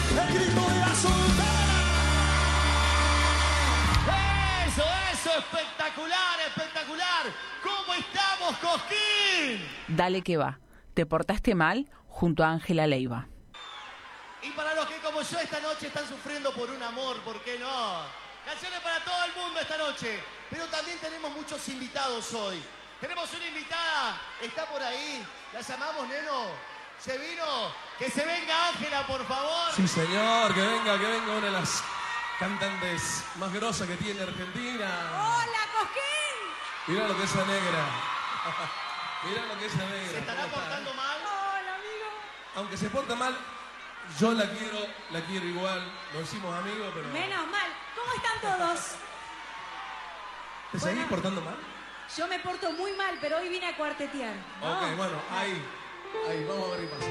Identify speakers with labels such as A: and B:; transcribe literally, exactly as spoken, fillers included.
A: el grito de la sultana.
B: Eso, eso, espectacular, espectacular. ¿Cómo estamos, Cosquín?
C: Dale que va. Te portaste mal junto a Ángela Leiva.
B: Y para los que como yo esta noche están sufriendo por un amor, ¿por qué no? Canciones para todo el mundo esta noche. Pero también tenemos muchos invitados hoy. Tenemos una invitada, está por ahí. La llamamos, neno. ¿Se vino? Que se venga Ángela, por favor.
D: Sí, señor, que venga, que venga una de las cantantes más grosas que tiene Argentina.
E: ¡Hola, Cosquín!
D: Mirá lo que es esa negra. Mirá lo que es esa negra.
B: ¿Se estará
D: ¿Cómo está,
B: portando
D: eh?
B: mal?
E: Hola, amigo.
D: Aunque se porta mal, yo la quiero, la quiero igual. Nos hicimos amigos, pero...
E: Menos mal. ¿Cómo están todos?
D: ¿Te
E: Bueno.
D: seguís portando mal?
E: Yo me porto muy mal, pero hoy vine a cuartetear.
D: Ok, bueno, ahí. Ahí, vamos a ver qué pasa.